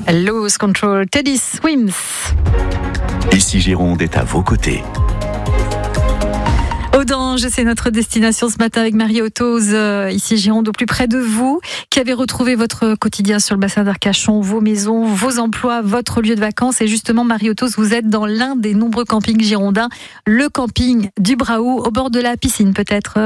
Lose Control, Teddy Swims. Ici Gironde est à vos côtés. Audange, c'est notre destination ce matin avec Marie Autoz, ici Gironde, au plus près de vous, qui avez retrouvé votre quotidien sur le bassin d'Arcachon, vos maisons, vos emplois, votre lieu de vacances. Et justement, Marie Autoz, vous êtes dans l'un des nombreux campings girondins, le camping du Braou, au bord de la piscine peut-être.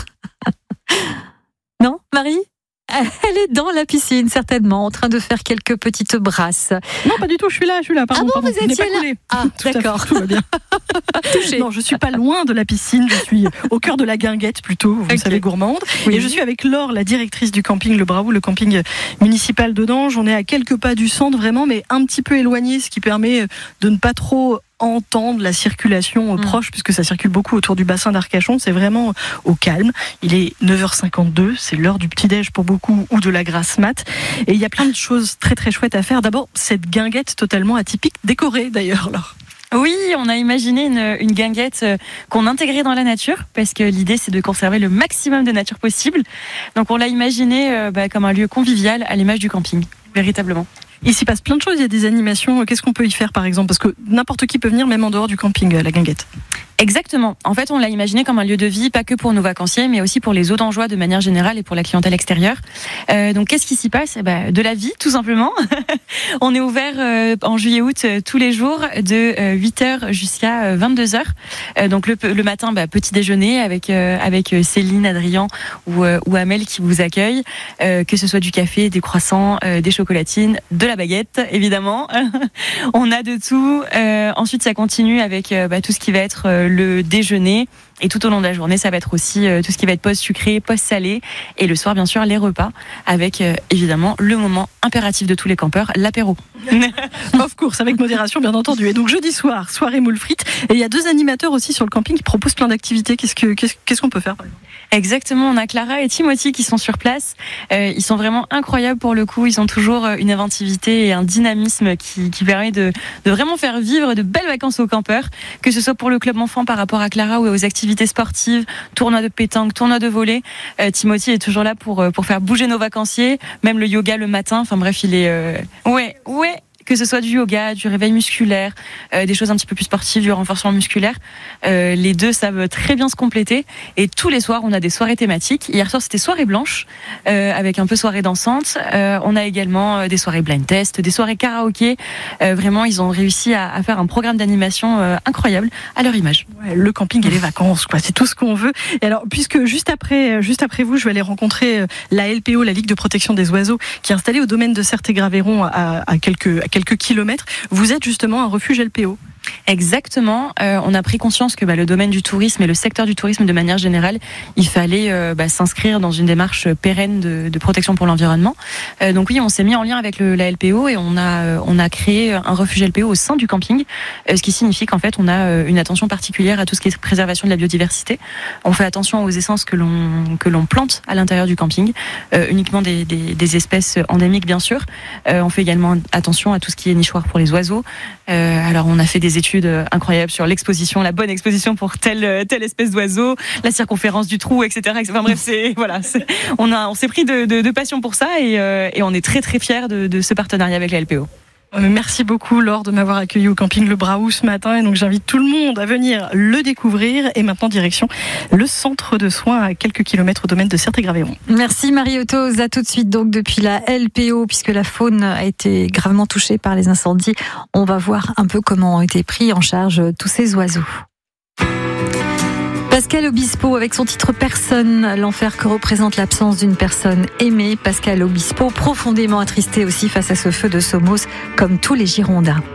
Non, Marie ? Elle est dans la piscine, certainement, en train de faire quelques petites brasses. Non, pas du tout, je suis là, pardon. Vous étiez là ? Ah, d'accord. Tout va bien. Non, je suis pas loin de la piscine, je suis au cœur de la guinguette plutôt, vous savez, gourmande. Oui. Et je suis avec Laure, la directrice du camping Le Braou, le camping municipal d'Audange. On est à quelques pas du centre, vraiment, mais un petit peu éloigné, ce qui permet de ne pas trop entendre la circulation proche, puisque ça circule beaucoup autour du bassin d'Arcachon. C'est vraiment au calme. Il est 9h52, c'est l'heure du petit-déj pour beaucoup, ou de la grasse mat. Et il y a plein de choses très très chouettes à faire. D'abord, cette guinguette totalement atypique, décorée d'ailleurs, Laure. Oui, on a imaginé une guinguette qu'on intégrait dans la nature, parce que l'idée c'est de conserver le maximum de nature possible. Donc on l'a imaginé comme un lieu convivial à l'image du camping, véritablement. Il s'y passe plein de choses, il y a des animations. Qu'est-ce qu'on peut y faire par exemple ? Parce que n'importe qui peut venir, même en dehors du camping, la guinguette. Exactement. En fait, on l'a imaginé comme un lieu de vie, pas que pour nos vacanciers, mais aussi pour les Audangeois de manière générale et pour la clientèle extérieure. Donc, qu'est-ce qui s'y passe ? De la vie, tout simplement. On est ouvert en juillet-août tous les jours de 8h jusqu'à 22h. Donc, le matin, petit déjeuner avec Céline, Adrien ou Amel qui vous accueillent. Que ce soit du café, des croissants, des chocolatines, de la baguette, évidemment. On a de tout. Ensuite, ça continue avec tout ce qui va être le déjeuner, et tout au long de la journée ça va être aussi tout ce qui va être post sucré, post salé, et le soir bien sûr les repas avec évidemment le moment impératif de tous les campeurs, l'apéro. Of course, avec modération bien entendu. Et donc jeudi soir, soirée moules frites, et il y a 2 animateurs aussi sur le camping qui proposent plein d'activités. Qu'est-ce qu'on peut faire par exemple ? Exactement, on a Clara et Timothy qui sont sur place. Ils sont vraiment incroyables pour le coup. Ils ont toujours une inventivité et un dynamisme qui permet de vraiment faire vivre de belles vacances aux campeurs, que ce soit pour le club enfant par rapport à Clara ou aux activités sportives, tournoi de pétanque, tournoi de volley. Timothy est toujours là pour faire bouger nos vacanciers, même le yoga le matin. Enfin bref, il est ouais. Que ce soit du yoga, du réveil musculaire, des choses un petit peu plus sportives, du renforcement musculaire, les deux savent très bien se compléter. Et tous les soirs, on a des soirées thématiques. Hier soir, c'était soirée blanche, avec un peu soirée dansante. On a également des soirées blind test, des soirées karaoké. Vraiment, ils ont réussi à faire un programme d'animation incroyable à leur image. Ouais, le camping et les vacances, quoi. C'est tout ce qu'on veut. Et alors, puisque juste après vous, je vais aller rencontrer la LPO, la Ligue de protection des oiseaux, qui est installée au domaine de Certé-Graveyron à quelques kilomètres. Vous êtes justement un refuge LPO. Exactement. On a pris conscience que le domaine du tourisme et le secteur du tourisme de manière générale, il fallait s'inscrire dans une démarche pérenne de protection pour l'environnement. Donc oui, on s'est mis en lien avec la LPO et on a créé un refuge LPO au sein du camping, ce qui signifie qu'en fait on a une attention particulière à tout ce qui est préservation de la biodiversité. On fait attention aux essences que l'on plante à l'intérieur du camping, uniquement des espèces endémiques bien sûr. On fait également attention à tout ce qui est nichoir pour les oiseaux. Alors on a fait des études incroyables sur l'exposition, la bonne exposition pour telle espèce d'oiseau, la circonférence du trou, etc. Enfin bref, on s'est pris de passion pour ça et on est très très fiers de ce partenariat avec la LPO. Merci beaucoup Laure de m'avoir accueilli au camping Le Braou ce matin, et donc j'invite tout le monde à venir le découvrir. Et maintenant direction le centre de soins à quelques kilomètres au domaine de Certé-Graveyron. Merci Marie Autoz, à tout de suite donc depuis la LPO, puisque la faune a été gravement touchée par les incendies. On va voir un peu comment ont été pris en charge tous ces oiseaux. Pascal Obispo avec son titre Personne, l'enfer que représente l'absence d'une personne aimée. Pascal Obispo profondément attristé aussi face à ce feu de Somos, comme tous les Girondins.